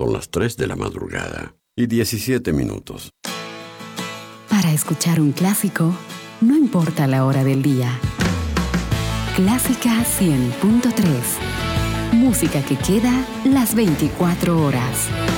Son las 3 de la madrugada y 17 minutos. Para escuchar un clásico, no importa la hora del día. Clásica 100.3. Música que queda las 24 horas.